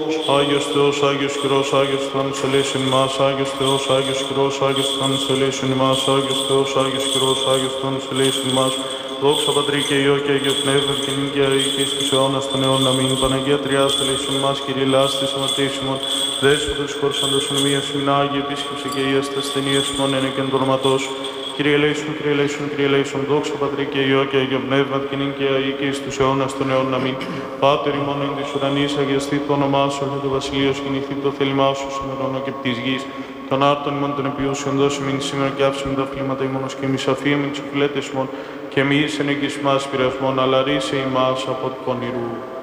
Άγιος Θεός, Άγιος Χειρός, Άγιος Θάνος ελέησον ημάς, Άγιος Θεός, Άγιος Χειρός, Άγιος Θάνος ελέησον ημάς, Άγιος Θεός, Άγιος Χειρός, Άγιος Θάνος ελέησον ημάς. Δόξα Πατρί και Υιό και Αγίο Πνεύμα και νυν και αεί και εις τους αιώνας των αιώνων. Αμήν. Παναγία Τριάς ελέησον ημάς, Κύριε λάστης αματήσιμον, Δέσποτος χωρσαντός ονομίας ημίν Άγιε επίσκεψε και Υιάς τας ασθενείας ημών ένε και εν το όνομα Τόσου. Κύριε ελέησον, Κύριε ελέησον, Κύριε ελέησον, δόξα Πατρί και Υιό και Αγίο Πνεύμα και νυν και αεί και εις τους αιώνας των αιώνων. Αμήν. Πάτερ ημών εν της ουρανής, αγιαστεί το όνομά σου, έρχεται το βασιλείο σου, γεννηθεί το θέλημά σου, σημερινό και επί της γης. Των άρτων ημών των επιούσιων δώσει μην σήμερα και άφησον τα φλήματα ημώνος και εμείς αφίεμιν τους οφειλέτες ημών και εμείς εν εγγύς μας πειρασμών, αλλά ρίσε ημάς από του πονηρού.